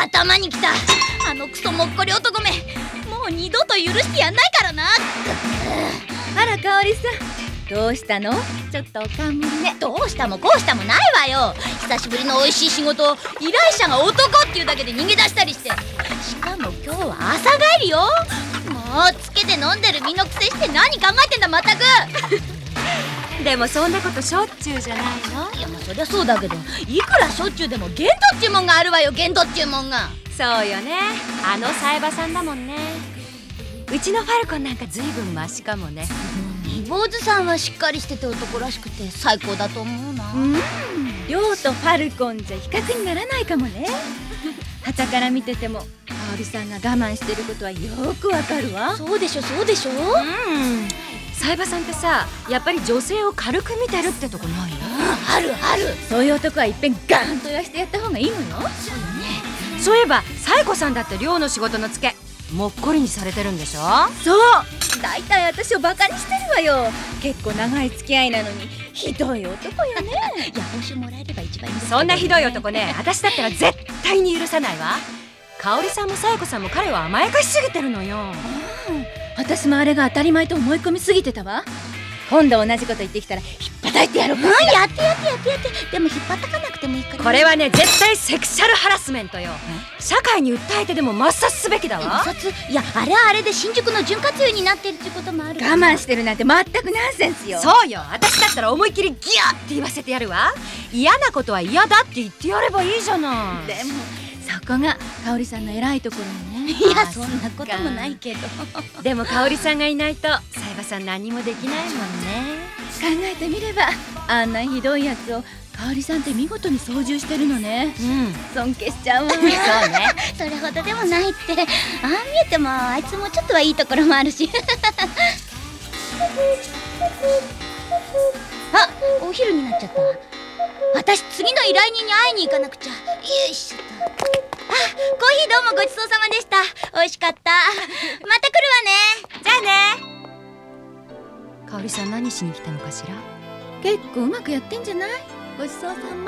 頭にきた。あのクソもっこり男め、もう二度と許してやんないからな。 あら、香織さん、どうしたの？ちょっとおかんむりね。 どうしたもこうしたもないわよ。久しぶりの美味しい仕事を依頼者が男っていうだけで逃げ出したりして、しかも今日は朝帰りよ。もうつけて飲んでる身のくせして何考えてんだまったく。 でもそんなことしょっちゅうじゃないの？ いや、まあそりゃそうだけど、いくらしょっちゅうでも限度っちゅうもんがあるわよ。限度っちゅうもんが。 そうよね、あのサイバさんだもんね。うちのファルコンなんかずいぶんマシかもね。 坊主さんはしっかりしてて男らしくて最高だと思うな。 リョウとファルコンじゃ比較にならないかもね。傍から見てても香織さんが我慢してることはよくわかるわ。 そうでしょそうでしょ。 サイバさんってさ、やっぱり女性を軽く見てるってとこないの？ あるある。 そういう男はいっぺんガーンと言わしてやった方がいいのよ。 そうよね。 そういえばサイコさんだって寮の仕事のツケもっこりにされてるんでしょ？ そう、だいたい私をバカにしてるわよ。結構長い付き合いなのにひどい男よね。 いや、報酬もらえれば一番いいんですけどね。 そんなひどい男ね、私だったら絶対に許さないわ。香織さんもサイコさんも彼を甘やかしすぎてるのよ。 私もあれが当たり前と思い込みすぎてたわ。今度同じこと言ってきたらひっぱたいてやろうか。 やってやってやってやって。でも引っ張たかなくてもいいから。 これはね、絶対セクシャルハラスメントよ。社会に訴えてでも抹殺すべきだわ。 抹殺？いや、あれはあれで新宿の潤滑油になってるってこともある。 我慢してるなんて全くナンセンスよ。 そうよ、私だったら思いっきりギャーって言わせてやるわ。嫌なことは嫌だって言ってやればいいじゃない。 でもそこが香織さんの偉いところよね。 いや、そんなこともないけど。 でも香織さんがいないとサイバさん何もできないもんね。 考えてみればあんなひどいやつを香織さんって見事に操縦してるのね。尊敬しちゃうわ。 そうね。 それほどでもないって。ああ見えてもあいつもちょっとはいいところもあるし。あ、お昼になっちゃったわ。私次の依頼人に会いに行かなくちゃ。よいしょっと。あ、コーヒーどうもごちそうさまでした。美味しかった。また来るわね。 じゃあね。香織さん何しに来たのかしら？ 結構うまくやってんじゃない？ごちそうさま。